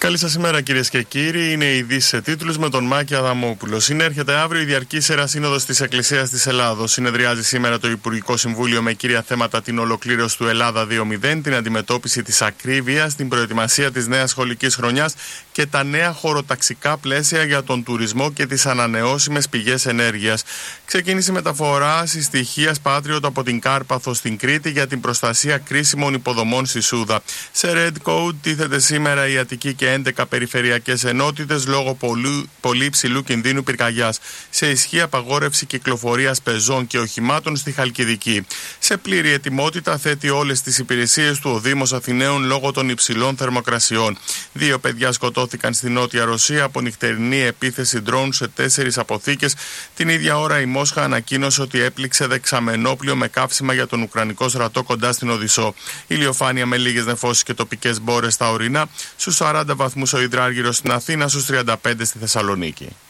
Καλή σας ημέρα, κυρίες και κύριοι. Είναι οι ειδήσεις σε τίτλους με τον Μάκη Αδαμόπουλο. Συνέρχεται αύριο η Διαρκής Ιερασύνοδος της Εκκλησίας της Ελλάδος. Συνεδριάζει σήμερα το Υπουργικό Συμβούλιο με κύρια θέματα την ολοκλήρωση του Ελλάδα 2.0, την αντιμετώπιση της ακρίβειας, την προετοιμασία της νέας σχολικής χρονιάς και τα νέα χωροταξικά πλαίσια για τον τουρισμό και τις ανανεώσιμες πηγές ενέργειας. Ξεκίνησε η μεταφορά συστοιχίας Patriot από την Κάρπαθο στην Κρήτη για την προστασία κρίσιμων υποδομών στη Σούδα. Σε Red Code τίθεται σήμερα η Αττική και 11 περιφερειακές ενότητες λόγω πολύ υψηλού κινδύνου πυρκαγιάς. Σε ισχύ απαγόρευση κυκλοφορίας πεζών και οχημάτων στη Χαλκιδική. Σε πλήρη ετοιμότητα θέτει όλες τις υπηρεσίες του ο Δήμος Αθηναίων λόγω των υψηλών θερμοκρασιών. 2 παιδιά σκοτώθηκαν στη Νότια Ρωσία από νυχτερινή επίθεση ντρόουν σε 4 αποθήκες. Την ίδια ώρα η Μόσχα ανακοίνωσε ότι έπληξε δεξαμενόπλιο με καύσιμα για τον Ουκρανικό στρατό κοντά στην Οδυσσό. Ηλιοφάνεια με λίγες νεφώσεις και τοπικές μπόρες στα ορεινά. Στους 40 βαθμούς ο υδράργυρος στην Αθήνα, στους 35 στη Θεσσαλονίκη.